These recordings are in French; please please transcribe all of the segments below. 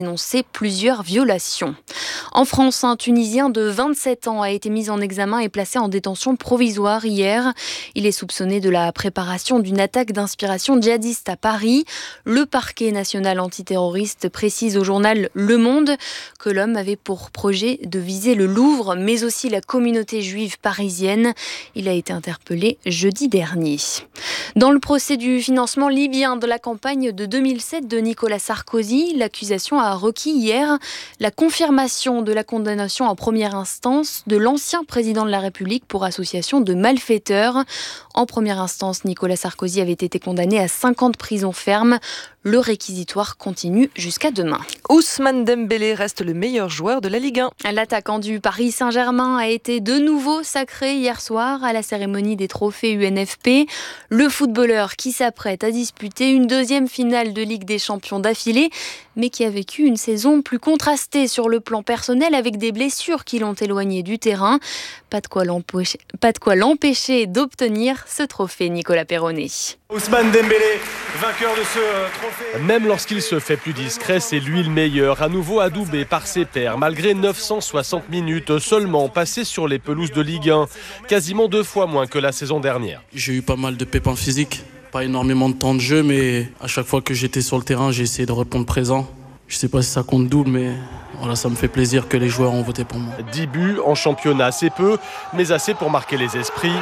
dénoncé plusieurs violations. En France, un Tunisien de 27 ans a été mis en examen et placé en détention provisoire hier. Il est soupçonné de la préparation d'une attaque d'inspiration djihadiste à Paris. Le parquet national antiterroriste précise au journal Le Monde que l'homme avait pour projet de viser le Louvre, mais aussi la communauté juive parisienne. Il a été interpellé jeudi dernier. Dans le procès du financement libyen de la campagne de 2007 de Nicolas Sarkozy, l'accusation a requis hier la confirmation de la condamnation en première instance de l'ancien président de la République pour association de malfaiteurs. En première instance, Nicolas Sarkozy avait été condamné à 5 ans de prison ferme. Le réquisitoire continue jusqu'à demain. Ousmane Dembélé reste le meilleur joueur de la Ligue 1. L'attaquant du Paris Saint-Germain a été de nouveau sacré hier soir à la cérémonie des trophées UNFP. Le footballeur qui s'apprête à disputer une deuxième finale de Ligue des Champions d'affilée, mais qui a vécu une saison plus contrastée sur le plan personnel avec des blessures qui l'ont éloigné du terrain. Pas de quoi l'empêcher d'obtenir ce trophée, Nicolas Perronnet. Ousmane Dembélé, vainqueur de ce trophée. Même lorsqu'il se fait plus discret, c'est lui le meilleur. À nouveau adoubé par ses pairs, malgré 960 minutes seulement passées sur les pelouses de Ligue 1. Quasiment 2 fois moins que la saison dernière. J'ai eu pas mal de pépins physiques. Pas énormément de temps de jeu, mais à chaque fois que j'étais sur le terrain, j'ai essayé de répondre présent. Je sais pas si ça compte double, mais voilà, ça me fait plaisir que les joueurs ont voté pour moi. 10 buts en championnat, c'est peu, mais assez pour marquer les esprits.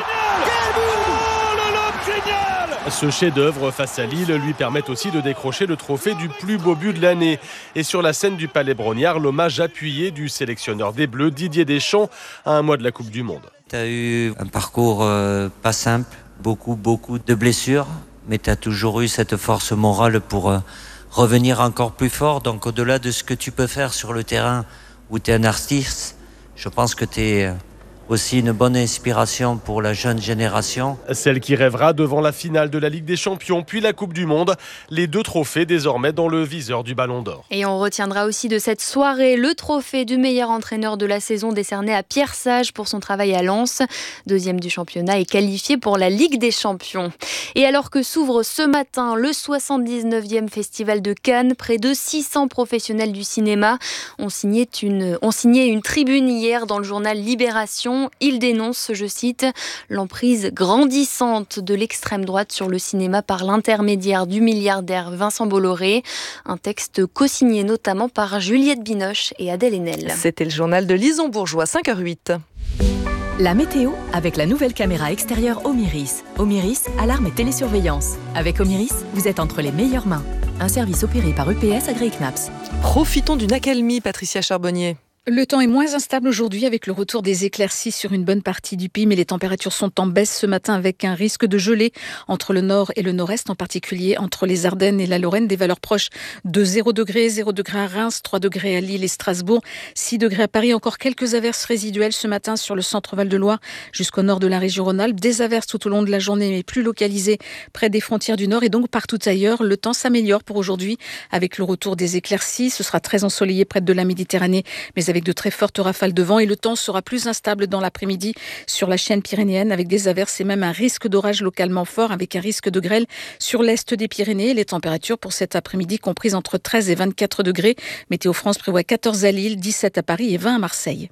Ce chef-d'œuvre face à Lille lui permet aussi de décrocher le trophée du plus beau but de l'année. Et sur la scène du Palais Brognard, l'hommage appuyé du sélectionneur des Bleus, Didier Deschamps, à un mois de la Coupe du Monde. Tu as eu un parcours pas simple, beaucoup de blessures, mais tu as toujours eu cette force morale pour revenir encore plus fort. Donc au-delà de ce que tu peux faire sur le terrain où tu es un artiste, je pense que tu es aussi une bonne inspiration pour la jeune génération. Celle qui rêvera devant la finale de la Ligue des Champions, puis la Coupe du Monde. Les 2 trophées désormais dans le viseur du Ballon d'Or. Et on retiendra aussi de cette soirée le trophée du meilleur entraîneur de la saison décerné à Pierre Sage pour son travail à Lens. 2e du championnat et qualifié pour la Ligue des Champions. Et alors que s'ouvre ce matin le 79e Festival de Cannes, près de 600 professionnels du cinéma ont signé une tribune hier dans le journal Libération. Il dénonce, je cite, l'emprise grandissante de l'extrême droite sur le cinéma par l'intermédiaire du milliardaire Vincent Bolloré. Un texte co-signé notamment par Juliette Binoche et Adèle Haenel. C'était le journal de Lison Bourgeois, 5h08. La météo avec la nouvelle caméra extérieure Omiris. Omiris, alarme et télésurveillance. Avec Omiris, vous êtes entre les meilleures mains. Un service opéré par EPS AgriKnaps. Profitons d'une accalmie, Patricia Charbonnier. Le temps est moins instable aujourd'hui avec le retour des éclaircies sur une bonne partie du pays, mais les températures sont en baisse ce matin avec un risque de gelée entre le nord et le nord-est, en particulier entre les Ardennes et la Lorraine, des valeurs proches de 0 degré à Reims, 3 degrés à Lille et Strasbourg, 6 degrés à Paris. Encore quelques averses résiduelles ce matin sur le centre Val-de-Loire jusqu'au nord de la région Rhône-Alpes. Des averses tout au long de la journée, mais plus localisées près des frontières du nord et donc partout ailleurs. Le temps s'améliore pour aujourd'hui avec le retour des éclaircies. Ce sera très ensoleillé près de la Méditerranée, mais avec de très fortes rafales de vent, et le temps sera plus instable dans l'après-midi sur la chaîne pyrénéenne avec des averses et même un risque d'orage localement fort avec un risque de grêle sur l'est des Pyrénées. Les températures pour cet après-midi comprises entre 13 et 24 degrés. Météo France prévoit 14 à Lille, 17 à Paris et 20 à Marseille.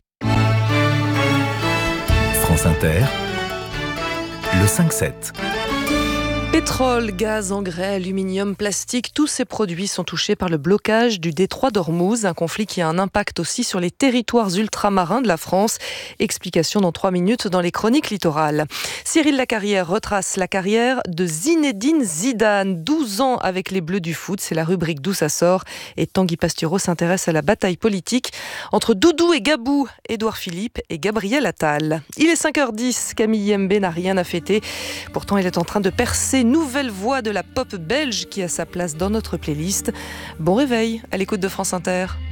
France Inter, le 5-7. Pétrole, gaz, engrais, aluminium, plastique, tous ces produits sont touchés par le blocage du détroit d'Ormuz, un conflit qui a un impact aussi sur les territoires ultramarins de la France. Explication dans 3 minutes dans les chroniques littorales. Cyril Lacarrière retrace la carrière de Zinedine Zidane, 12 ans avec les Bleus du foot, c'est la rubrique d'où ça sort. Et Tanguy Pastureau s'intéresse à la bataille politique entre Doudou et Gabou, Édouard Philippe et Gabriel Attal. Il est 5h10, Camille Yembe n'a rien à fêter. Pourtant, il est en train de percer nouvelle voix de la pop belge qui a sa place dans notre playlist. Bon réveil à l'écoute de France Inter.